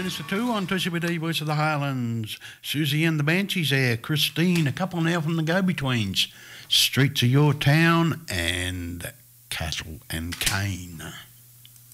Mr. Two on Tushy with Voice of the Highlands. Susie and the Banshees there. Christine, a couple now from the Go-Betweens. Streets of Your Town and Castle and Cane.